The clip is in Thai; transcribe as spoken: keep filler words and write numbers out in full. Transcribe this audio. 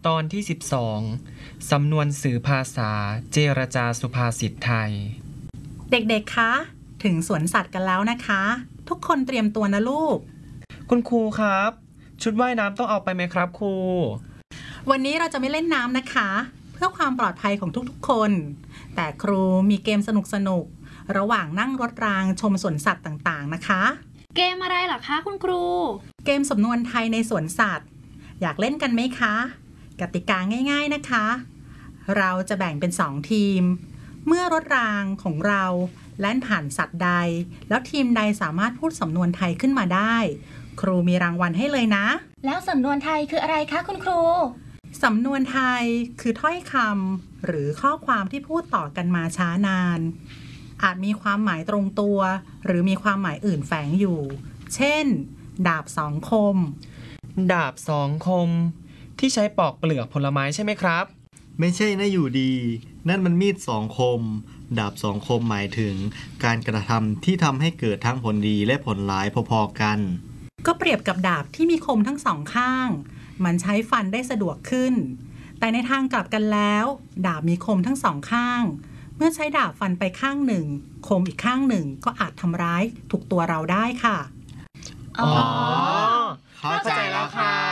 ตอนที่สิบสองสำนวนสื่อภาษาเจรจาสุภาษิตไทยเด็กๆคะถึงสวนสัตว์กันแล้วนะคะทุกคนเตรียมตัวนะลูกคุณครูครับชุดว่ายน้ำต้องเอาไปไหมครับครูวันนี้เราจะไม่เล่นน้ำนะคะเพื่อความปลอดภัยของทุกๆคนแต่ครูมีเกมสนุกๆระหว่างนั่งรถรางชมสวนสัตว์ต่างๆนะคะเกมอะไรเหรอคะคุณครูเกมสำนวนไทยในสวนสัตว์อยากเล่นกันไหมคะกติกาง่ายๆนะคะเราจะแบ่งเป็นสองทีมเมื่อรถรางของเราแล่นผ่านสัตว์ใดแล้วทีมใดสามารถพูดสำนวนไทยขึ้นมาได้ครูมีรางวัลให้เลยนะแล้วสำนวนไทยคืออะไรคะคุณครูสำนวนไทยคือถ้อยคำหรือข้อความที่พูดต่อกันมาช้านานอาจมีความหมายตรงตัวหรือมีความหมายอื่นแฝงอยู่เช่นดาบสองคมดาบสองคมที่ใช้ปอกเปลือกผลไม้ใช่ไหมครับไม่ใช่นะอยู่ดีนั่นมันมีดสองคมดาบสองคมหมายถึงการกระทำที่ทำให้เกิดทั้งผลดีและผลร้ายพอๆกันก็เปรียบกับดาบที่มีคมทั้งสองข้างมันใช้ฟันได้สะดวกขึ้นแต่ในทางกลับกันแล้วดาบมีคมทั้งสองข้างเมื่อใช้ดาบฟันไปข้างหนึ่งคมอีกข้างหนึ่งก็อาจทำร้ายถูกตัวเราได้ค่ะอ๋อเข้าใจแล้วค่ะ